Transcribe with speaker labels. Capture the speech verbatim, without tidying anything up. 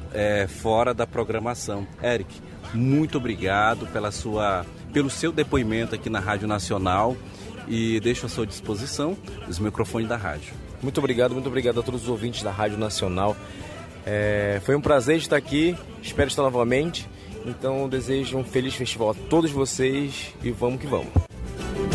Speaker 1: é, fora da programação. Eric, muito obrigado pela sua, pelo seu depoimento aqui na Rádio Nacional e deixo à sua disposição os microfones da rádio.
Speaker 2: Muito obrigado, muito obrigado a todos os ouvintes da Rádio Nacional. É, foi um prazer estar aqui, espero estar novamente. Então desejo um feliz festival a todos vocês e vamos que vamos.